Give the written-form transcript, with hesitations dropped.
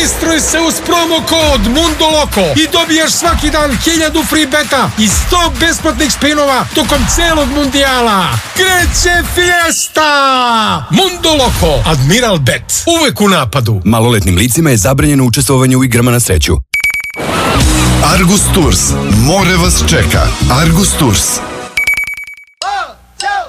Registruj se uz promo kod Mundo Loco i dobiješ svaki dan 1000 free beta i 100 besplatnih spinova tokom celog mundijala. Kreće fiesta! Mundo Loco, Admiral Bet, uvek u napadu. Maloletnim licima je zabranjeno učestvovanje u igrama na sreću. Argus Tours. More vas čeka. Argus Tours.